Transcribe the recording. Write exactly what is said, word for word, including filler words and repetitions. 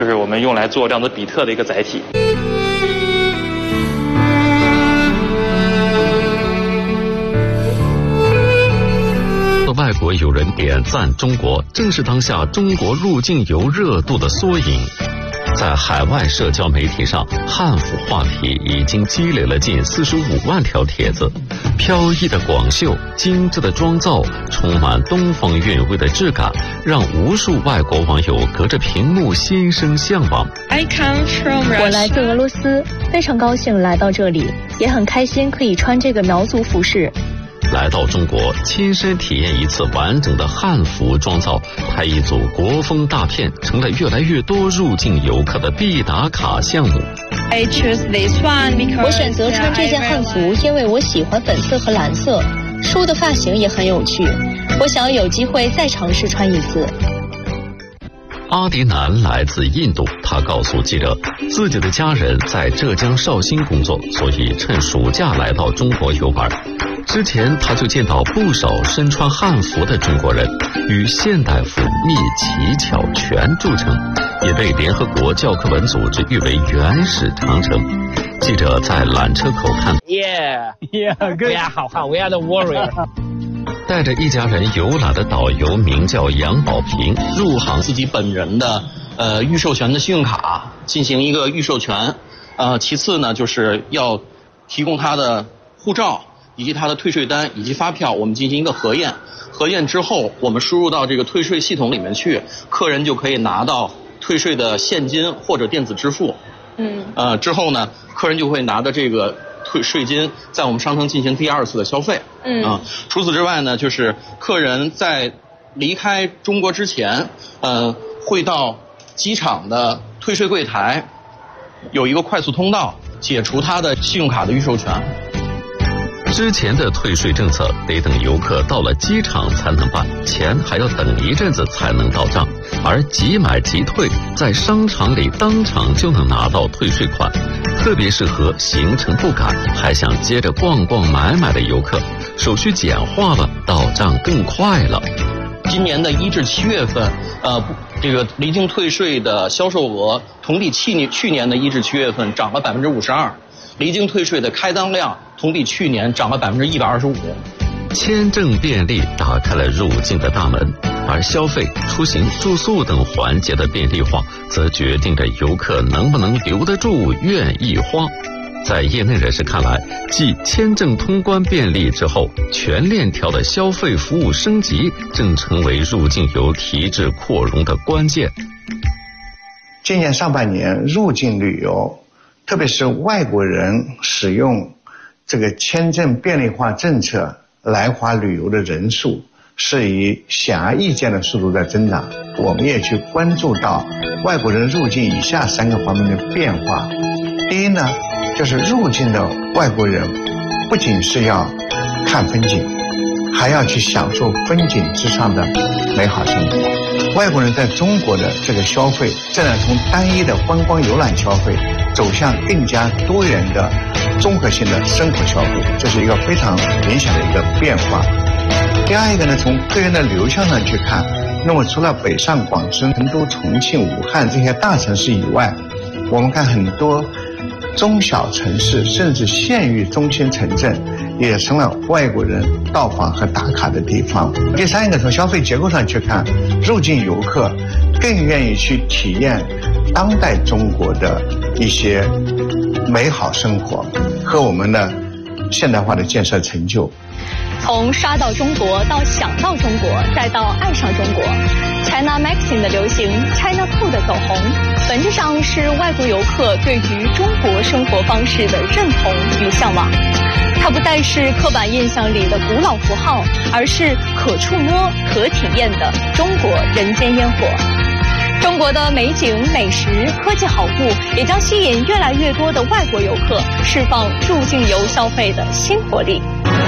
就是我们用来做量子比特的一个载体。 外国友人点赞中国，正是当下中国入境游热度的缩影。在海外社交媒体上，汉服话题已经积累了近四十五万条帖子。飘逸的广袖、精致的妆造、充满东方韵味的质感，让无数外国网友隔着屏幕心生向往。 我来自俄罗斯，非常高兴来到这里，也很开心可以穿这个苗族服饰。 来到中国，亲身体验一次完整的汉服妆造，拍一组国风大片，成了越来越多入境游客的必打卡项目。 我选择穿这件汉服，因为我喜欢粉色和蓝色。梳的发型也很有趣，我想有机会再尝试穿一次。 阿迪南来自印度，他告诉记者，自己的家人在浙江绍兴工作，所以趁暑假来到中国游玩。之前他就见到不少身穿汉服的中国人，与现代服密奇巧全著称，也被联合国教科文组织誉为原始长城。记者在缆车口看 Yeah, yeah, good. Yeah, 好汉 ，We are the warrior. 带着一家人游览的导游名叫杨宝平， 入行自己本人的呃预授权的信用卡进行一个预授权，呃，其次呢就是要提供他的护照以及他的退税单以及发票，我们进行一个核验，核验之后我们输入到这个退税系统里面去，客人就可以拿到退税的现金或者电子支付。嗯，呃，之后呢，客人就会拿着这个退税金在我们商城进行第二次的消费。嗯啊，除此之外呢，就是客人在离开中国之前，呃，会到机场的退税柜台有一个快速通道，解除他的信用卡的预授权。 之前的退税政策得等游客到了机场才能办，钱还要等一阵子才能到账，而即买即退，在商场里当场就能拿到退税款，特别适合行程不赶还想接着逛逛买买的游客，手续简化了，到账更快了。 今年的一至七月份，呃，这个离境退税的销售额同比去年去年的一至七月份涨了百分之五十二。离境退税的开单量同比去年涨了百分之一百二十五。 签证便利打开了入境的大门，而消费、出行、住宿等环节的便利化，则决定着游客能不能留得住、愿意花。在业内人士看来，继签证通关便利之后，全链条的消费服务升级正成为入境游提质扩容的关键。 今年上半年入境旅游，特别是外国人使用这个签证便利化政策来华旅游的人数是以显而易见的速度在增长。我们也去关注到外国人入境以下三个方面的变化。第一呢，就是入境的外国人不仅是要看风景，还要去享受风景之上的美好生活。外国人在中国的这个消费正在从单一的观光游览消费走向更加多元的综合性的生活消费，这是一个非常明显的一个变化。第二一个呢，从个人的流向上去看，那么除了北上广深、成都、重庆、武汉这些大城市以外，我们看很多中小城市甚至县域中心城镇也成了外国人到访和打卡的地方。第三一个，从消费结构上去看，入境游客更愿意去体验当代中国的一些美好生活和我们的现代化的建设成就。 从刷到中国到想到中国，再到爱上中国， China Magazine 的流行， China Cool 的走红，本质上是外国游客对于中国生活方式的认同与向往。它不再是刻板印象里的古老符号，而是可触摸、可体验的中国人间烟火。中国的美景、美食、科技好物也将吸引越来越多的外国游客，释放入境游消费的新活力。